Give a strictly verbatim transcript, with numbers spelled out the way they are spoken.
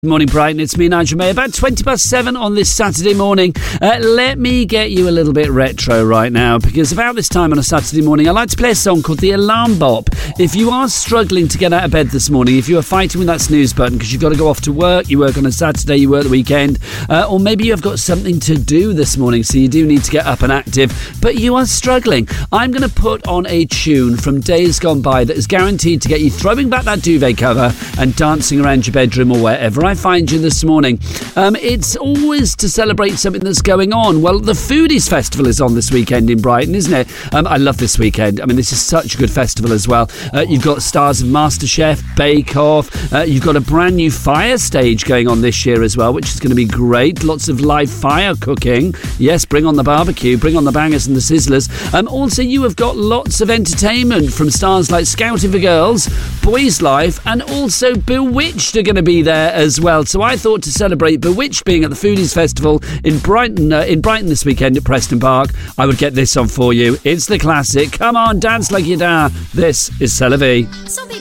Morning, Brighton. It's me, Nigel May. About twenty past seven on this Saturday morning. Uh, let me get you a little bit retro right now, because about this time on a Saturday morning, I like to play a song called The Alarm Bop. If you are struggling to get out of bed this morning, if you are fighting with that snooze button because you've got to go off to work, you work on a Saturday, you work the weekend, uh, or maybe you've got something to do this morning, so you do need to get up and active, but you are struggling, I'm going to put on a tune from days gone by that is guaranteed to get you throwing back that duvet cover and dancing around your bedroom or wherever I find you this morning. Um, it's always to celebrate something that's going on. Well, the Foodies Festival is on this weekend in Brighton, isn't it? Um, I love this weekend. I mean, this is such a good festival as well. Uh, you've got stars of MasterChef, Bake Off. Uh, you've got a brand new fire stage going on this year as well, which is going to be great. Lots of live fire cooking. Yes, bring on the barbecue, bring on the bangers and the sizzlers. Um, also, you have got lots of entertainment from stars like Scouting for Girls, Boys Life, and also Bewitched are going to be there as well. So I thought to celebrate Bewitched being at the Foodies Festival in Brighton, uh, in Brighton this weekend at Preston Park, I would get this on for you. It's the classic. Come on, dance like you dare. This is C'est La Vie.